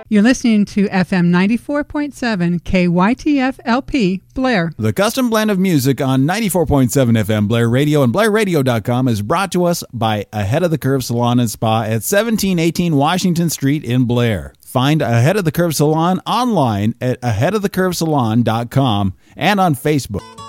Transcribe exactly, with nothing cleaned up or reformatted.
You're listening to F M ninety-four point seven K Y T F L P Blair. The custom blend of music on ninety-four point seven F M Blair Radio and Blair Radio dot com is brought to us by Ahead of the Curve Salon and Spa at seventeen eighteen Washington Street in Blair. Find Ahead of the Curve Salon online at ahead of the curve salon dot com and on Facebook.